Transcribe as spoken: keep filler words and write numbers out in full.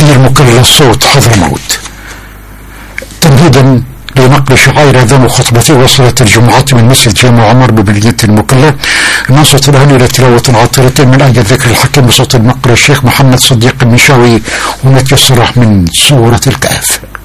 الإسلامية المكللة الصوت حضرموت. تمهيدا لنقل شعائر أذان خطبته وصلت الجمعات من مسجد جامع عمر بمدينة المكلا، نصت الآن إلى تلاوة عاطرة من آية الذكر الحكيم بصوت المقرئ الشيخ محمد صديق المنشاوي وما تيسر من سورة الكهف.